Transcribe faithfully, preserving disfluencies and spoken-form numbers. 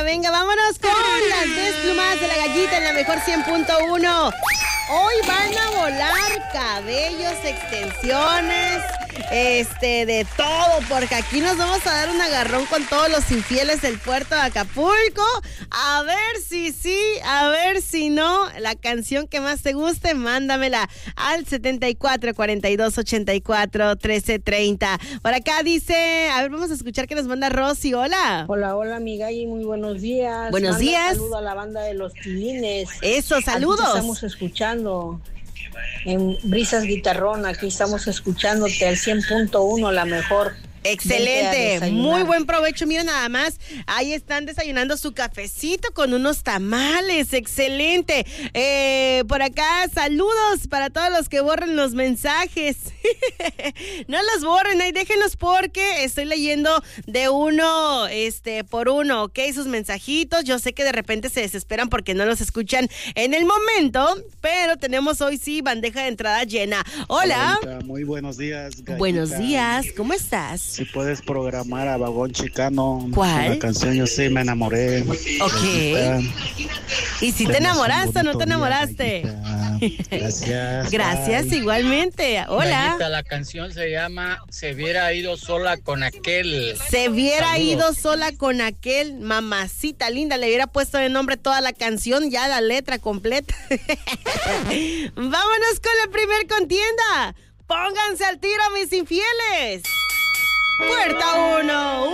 venga, vámonos con las desplumadas de la gallita en la mejor cien punto uno. Hoy van a volar cabellos, extensiones, este, de todo, porque aquí nos vamos a dar un agarrón con todos los infieles del puerto de Acapulco. A ver si sí, a ver si no. La canción que más te guste, mándamela al setenta y cuatro, cuarenta y dos, ochenta y cuatro, trece, treinta. Por acá dice, a ver, vamos a escuchar que nos manda Rosy. Hola. Hola, hola, mi Gaby, muy buenos días. Buenos Manda días. Saludo a la banda de los Tilines. Eso, saludos. Aquí te estamos escuchando en Brisas Guitarrón, aquí estamos escuchándote al cien punto uno, la mejor. Excelente, muy buen provecho. Mira nada más, ahí están desayunando su cafecito con unos tamales. Excelente. Eh, por acá, saludos para todos los que borren los mensajes. No los borren, ahí déjenlos porque estoy leyendo de uno este, por uno, ¿ok? Sus mensajitos. Yo sé que de repente se desesperan porque no los escuchan en el momento, pero tenemos hoy sí bandeja de entrada llena. Hola. Hola, muy buenos días, gallita. Buenos días, ¿cómo estás? Si puedes programar a Vagón Chicano. ¿Cuál? La canción Yo sí me enamoré. Ok. ¿Y si te enamoraste o no te enamoraste? Día, gracias. Gracias, bye. igualmente. Hola. Gallita, la canción se llama Se hubiera ido sola con aquel. Se hubiera Saludos. ido sola con aquel, mamacita linda. Le hubiera puesto de nombre toda la canción, ya la letra completa. Vámonos con la primer contienda. Pónganse al tiro, mis infieles. Puerta uno.